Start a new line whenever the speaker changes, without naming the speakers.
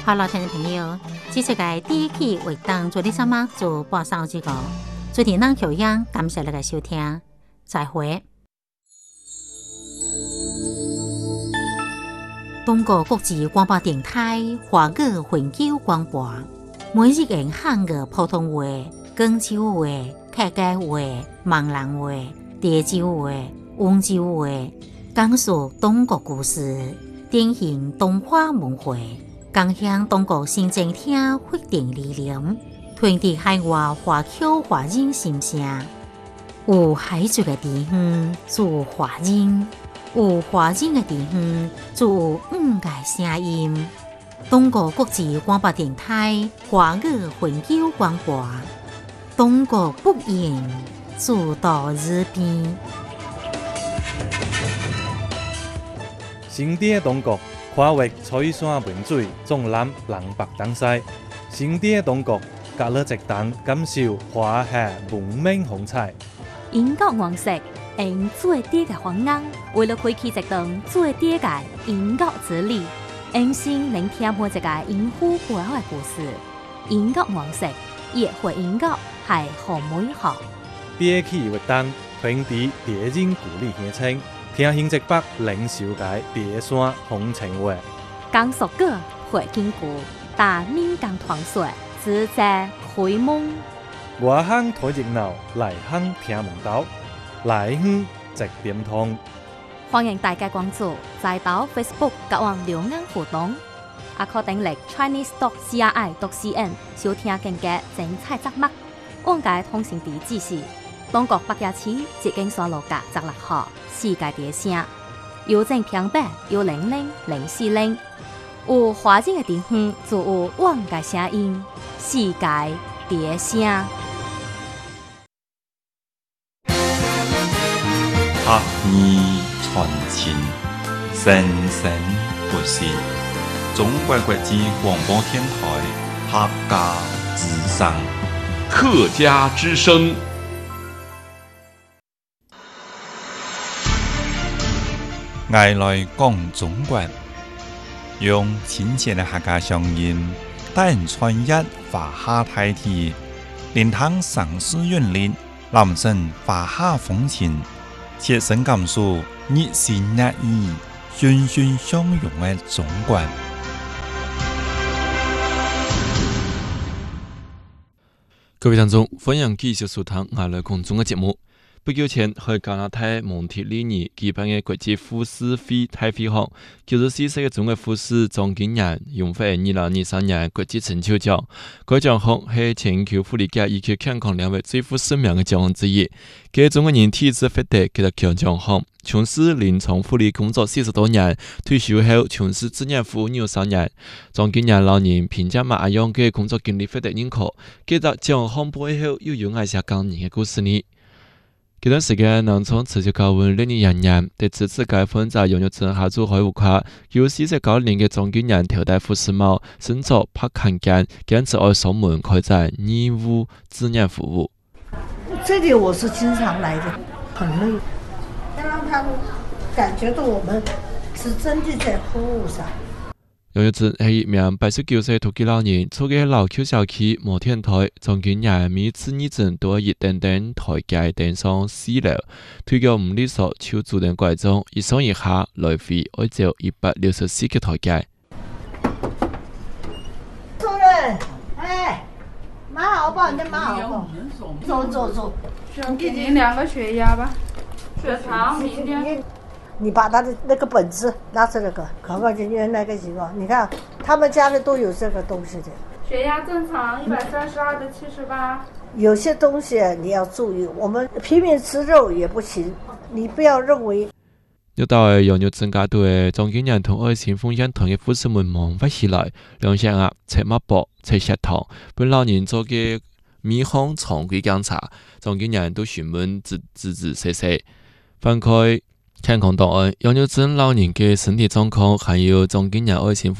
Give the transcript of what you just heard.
好了，听众朋友，这次嘅第一期活动做啲什么就播上这个，做电脑调音，感谢你嘅收听，再会。中国国际广播电台华语永久广播，每日用汉语普通话、广州话、客家话、闽南话、潮州话、温州话，讲述中国故事，典型东华文化，共享中国新政厅发展理念，传递海外华侨华人心声。有海族嘅地方做华人，有华人嘅地方做五个声音。中国国际广播电台华语永久广播，中国不言，主到日边。
新店中国跨越彩山名水，纵览南北东西。新店中国隔了一档，感受华夏文明风采。
英国王室用最低嘅方案，为了开启一段最低嘅英国之旅，用心聆听每一个英虎背后嘅故事。英国王室约会英国系好美好。
第一期活动传递地人故里乡亲，听新北北零售界第山风情话。
讲述过会经过，但闽港传说只在开蒙。
外乡睇热闹，内乡听门道，内乡直点通。
欢迎大家关注在岛 Facebook 各网留言互动，也可登录 chinese.cri.cn 收听更加精彩节目。往界通讯地址是中国北野市捷径山路甲16号世界第声，邮政平板100-040。有华人嘅地方就有往界声音，世界第声。
客语传情，生生不息。中国国际广播电台客家之声，
客家之声。
爱来讲中国，用亲切的客家乡音，带人穿越华夏大地，聆听城市韵律，揽胜华夏风情。切身感受热情热意、欣欣相融的中国。
各位听众，欢迎继续收听我来讲中的节目。不久前，喺加拿大蒙特利尔举办嘅国际护士会大会上，94歲嘅中國護士張景仁榮獲2023年國際成就獎。該獎項係全球護理界以及健康領域最負盛名嘅獎項之一。佢中國人體質發達，佢就強獎項，從事臨床護理工作40多年，退休後從事志願服務23年。張景仁老人評價馬樣嘅工作經歷發達認可，佢就獎項背後又有愛些感人嘅故事呢。這段時間，南昌持續高溫烈日炎炎，對此次解放在永樂鎮下做海務卡，由49年嘅張景仁頭戴護士帽，身着白坎肩，堅持愛守門開展義務志願服務。
這裡我是經常來的，很累，要讓他們感覺到我們是真的在服務上。
永樂鎮係一名89歲獨居老人，住嘅老舊小區摩天台，張景仁每次入鎮都要一等等台階登上4樓，推腳唔利索，手拄定拐杖，一上一下來回要走164個台階。
主任，哎，買好不好？你買好不好？走。
给您量个血压吧，血糖明天。
你把他的那个本子拿出来考考进原来个情况。你看他们家里都有这个东西的。
血压正常132/78。
有些东西你要注意，我们拼命吃肉也不行，你不要认为。
又到嘅永樂鎮街道嘅張景仁同愛情風險團嘅護士們忙不起來，兩隻鴨、赤麥薄、赤石糖，本老年做嘅面孔常規檢查，張景仁都詢問仔細細，翻開健康檔案，永樂鎮老年嘅身體狀況，還有張景仁愛情